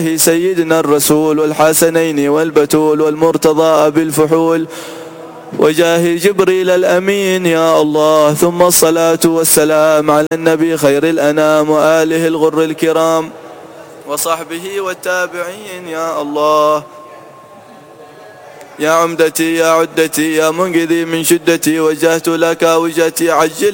سيدنا الرسول والحسنين والبتول والمرتضى أبي الفحول وجاه جبريل الأمين يا الله. ثم الصلاة والسلام على النبي خير الأنام وآله الغر الكرام وصحبه والتابعين يا الله. يا عمدتي يا عدتي يا منقذي من شدتي وجهت لك وجهتي عجل